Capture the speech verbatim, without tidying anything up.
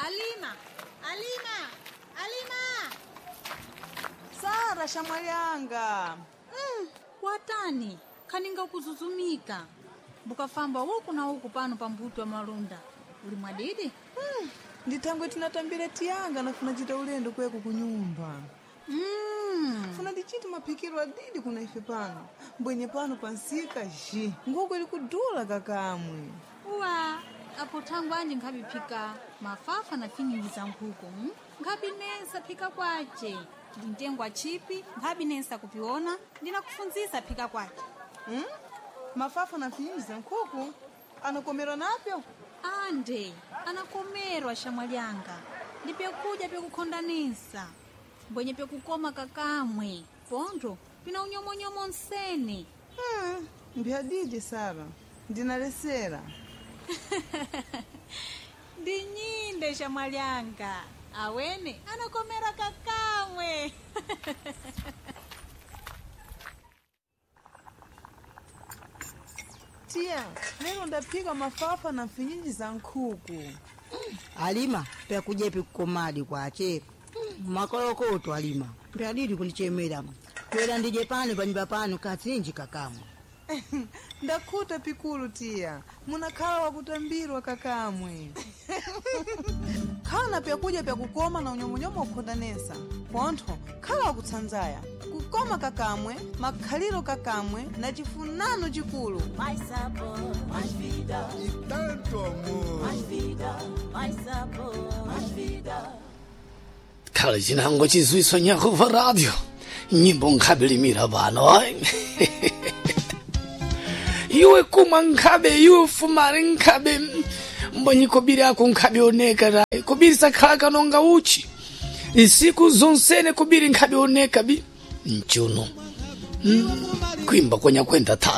Alima, Alima, Alima. Sara shamwalianga. Mm, watani, kaninga kuzuzumika. Bukafamba huku na huku pano pambuto wa malunda. Uli mwadidi? Mm, nditangwe tinatambira tianga na funa jita ulendo kweku kunyumba. Mm. Funa dichiti mapikiro adidi kuna ife pano. Mbwenye pano pansika ji. Ngugu ili kudula kakamwe. Uwa, apo tangu anje nkabi pika mafafa na finyingi za nkuku. Mm? Nkabi nesa pika kwache. Ndintengwa chipi, nkabi nesa kupiona, ndina kufunzisa pika kwache. Mm? Mafafa na finyingi za nkuku? Anakomero napyo? Ande, anakomerwa shamwalianga. Ndipe kuja pe kukondanisa. Mbwenye pe kukoma kakamwe. Pondo, pina unyomo nyomo nseni. Hmm, mbiadidi Sara. Ndinalesera. Ndinyinde shamwalianga. Awene, anakomera kakamwe. Tia, leo ndapika mafafa na finyingi za nkuku. Alima, pia kujepi kukomadi kwa chepe. Makolokoto Alima, pia didi kunichemera. Kwela ndije pano panyumba pano katsinji kakamwe. Ndakuta pikulu tia. Munakala wa kutambirwa kakamwe. Kana pia kuja pia kukoma na unyomonyomo kukondanesa. Ponto, kala wa kutsanzaya. Kukoma kakamwe, makaliro kakamwe, na chifunano chikulu. Mais sabor, mais vida. E tanto amor. Mais vida, mais sabor, mais vida. Kala chinango chizwiswa Nyahova Radio. Nyimbo nkabilimira bano. Iwe kuma nkabe, iwe fumare nkabe. Mbonyi kobiri ako nkabe oneka rai. Kobiri sakaka nonga uchi. Isiku zonsene kobiri nkabe oneka bi. Nchuno. Mm. Kuimba kwenye kwenda ta